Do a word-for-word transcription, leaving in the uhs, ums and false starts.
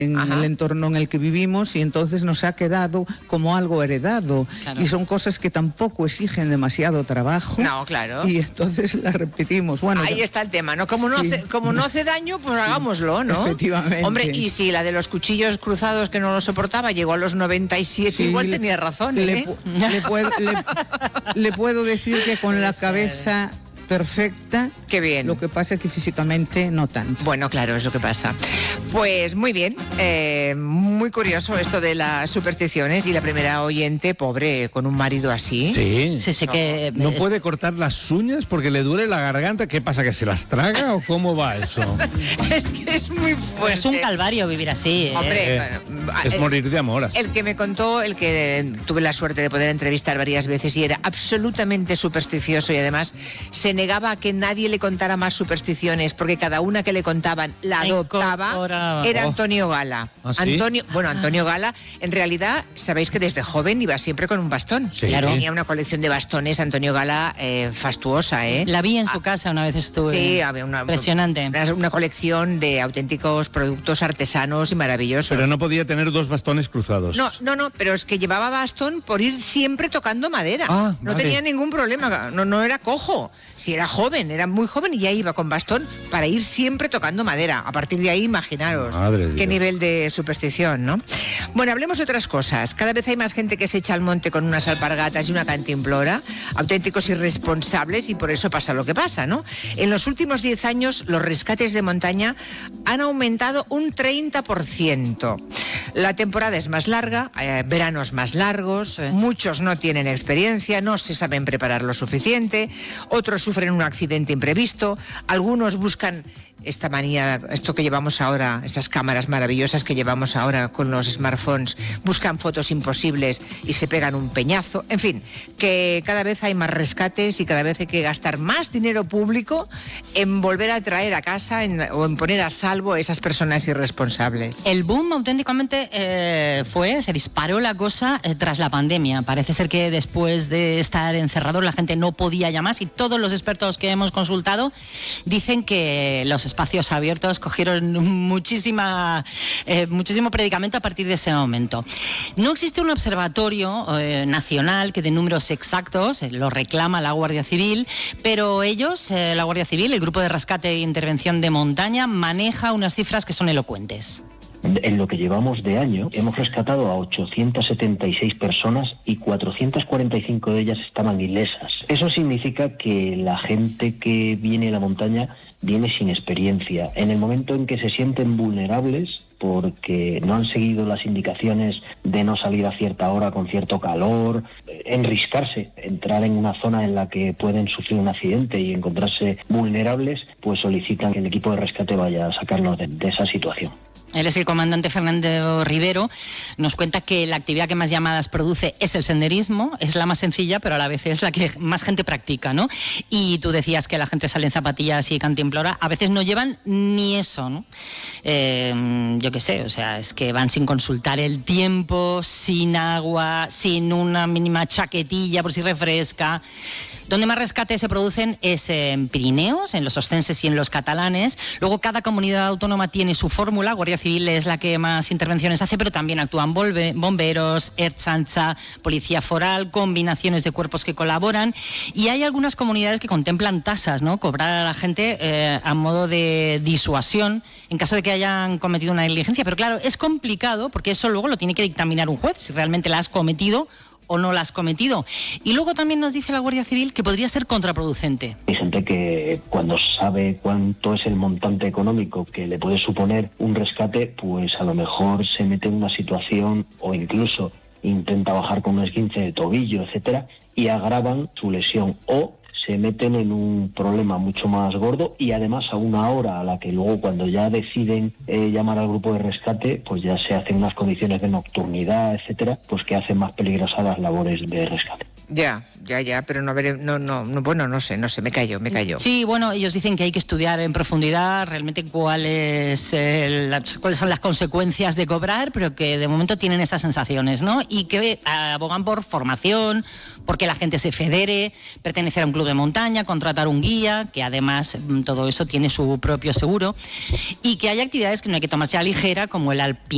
en Ajá. el entorno en el que vivimos, y entonces nos ha quedado como algo heredado. Claro. Y son cosas que tampoco exigen demasiado trabajo. No, claro. Y entonces las repetimos. Bueno, ahí está el tema, ¿no? Como no, sí. hace, como no hace daño, pues sí. hagámoslo, ¿no? Efectivamente. Hombre, y si la de los cuchillos cruzados que no lo soportaba llegó a los noventa y siete, sí, igual le, tenía razón, ¿eh? Le, le, puedo, le, le puedo decir que con la cabeza perfecta. Qué bien. Lo que pasa es que físicamente no tanto. Bueno, claro, es lo que pasa. Pues muy bien, eh, muy curioso esto de las supersticiones, y la primera oyente, pobre, con un marido así. Sí. Sí, sí, no, que no puede cortar las uñas porque le duele la garganta. ¿Qué pasa, que se las traga o cómo va eso? Es que es muy fuerte. Es un calvario vivir así. ¿eh? Hombre, eh, bueno, es el, morir de amor. Así. El que me contó, el que tuve la suerte de poder entrevistar varias veces, y era absolutamente supersticioso, y además se negaba a que nadie le contara más supersticiones, porque cada una que le contaban la adoptaba. Era Antonio Gala. ¿Ah, sí? Antonio, bueno, Antonio Gala, en realidad, sabéis que desde joven iba siempre con un bastón. Sí. Claro. Tenía una colección de bastones, Antonio Gala, eh, fastuosa, ¿eh? La vi en su ah, casa una vez, estuve. Sí, había una impresionante. Una, una colección de auténticos productos artesanos y maravillosos. Pero no podía tener dos bastones cruzados. No, no, no, pero es que llevaba bastón por ir siempre tocando madera. Ah, no vale. tenía ningún problema, no, no era cojo. Si era joven, era muy joven, y ya iba con bastón para ir siempre tocando madera. A partir de ahí, imaginaros Madre qué Dios. nivel de superstición, ¿no? Bueno, hablemos de otras cosas. Cada vez hay más gente que se echa al monte con unas alpargatas y una cantimplora, auténticos irresponsables, y por eso pasa lo que pasa, ¿no? En los últimos diez años, los rescates de montaña han aumentado un treinta por ciento. La temporada es más larga, eh, veranos más largos, sí. Muchos no tienen experiencia, no se saben preparar lo suficiente, otros sufren un accidente imprevisto, algunos buscan esta manía, esto que llevamos ahora, estas cámaras maravillosas que llevamos ahora con los smartphones, buscan fotos imposibles y se pegan un peñazo. En fin, que cada vez hay más rescates y cada vez hay que gastar más dinero público en volver a traer a casa en, o en poner a salvo a esas personas irresponsables. El boom auténticamente eh, fue, se disparó la cosa eh, tras la pandemia. Parece ser que después de estar encerrados la gente no podía ya más, y todos los expertos que hemos consultado dicen que los espacios abiertos cogieron muchísima, eh, muchísimo predicamento a partir de ese momento. No existe un observatorio eh, nacional que de números exactos, eh, lo reclama la Guardia Civil, pero ellos, eh, la Guardia Civil, el Grupo de Rescate e Intervención de Montaña, maneja unas cifras que son elocuentes. En lo que llevamos de año, hemos rescatado a ochocientas setenta y seis personas y cuatrocientas cuarenta y cinco de ellas estaban ilesas. Eso significa que la gente que viene a la montaña viene sin experiencia. En el momento en que se sienten vulnerables porque no han seguido las indicaciones de no salir a cierta hora con cierto calor, enriscarse, entrar en una zona en la que pueden sufrir un accidente y encontrarse vulnerables, pues solicitan que el equipo de rescate vaya a sacarnos de, de esa situación. Él es el comandante Fernando Rivero. Nos cuenta que la actividad que más llamadas produce es el senderismo, es la más sencilla, pero a la vez es la que más gente practica, ¿no? Y tú decías que la gente sale en zapatillas y cantimplora, a veces no llevan ni eso, ¿no? Eh, yo qué sé, o sea, es que van sin consultar el tiempo, sin agua, sin una mínima chaquetilla por si refresca. Donde más rescates se producen es en Pirineos, en los oscenses y en los catalanes. Luego cada comunidad autónoma tiene su fórmula. Guardia Civil es la que más intervenciones hace, pero también actúan bomberos, Ertzaintza, Policía Foral, combinaciones de cuerpos que colaboran. Y hay algunas comunidades que contemplan tasas, ¿no? Cobrar a la gente eh, a modo de disuasión en caso de que hayan cometido una negligencia. Pero claro, es complicado porque eso luego lo tiene que dictaminar un juez, si realmente la has cometido o no la has cometido. Y luego también nos dice la Guardia Civil que podría ser contraproducente. Hay gente que cuando sabe cuánto es el montante económico que le puede suponer un rescate, pues a lo mejor se mete en una situación o incluso intenta bajar con un esguince de tobillo, etcétera, y agravan su lesión o se meten en un problema mucho más gordo, y además a una hora a la que luego cuando ya deciden eh, llamar al grupo de rescate, pues ya se hacen unas condiciones de nocturnidad, etcétera, pues que hacen más peligrosas las labores de rescate. Ya, ya, ya, pero no, no, no, no, bueno, no sé, no sé, me callo, me callo. Sí, bueno, ellos dicen que hay que estudiar en profundidad realmente cuál es, eh, las, cuáles son las consecuencias de cobrar, pero que de momento tienen esas sensaciones, ¿no? Y que abogan por formación, porque la gente se federe, pertenecer a un club de montaña, contratar un guía, que además todo eso tiene su propio seguro, y que hay actividades que no hay que tomarse a la ligera, como el alpinismo.